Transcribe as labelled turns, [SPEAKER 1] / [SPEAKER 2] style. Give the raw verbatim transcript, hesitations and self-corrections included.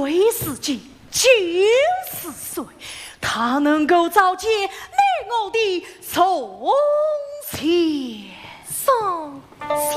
[SPEAKER 1] 虽是金，就是水，它能够照见你我的错。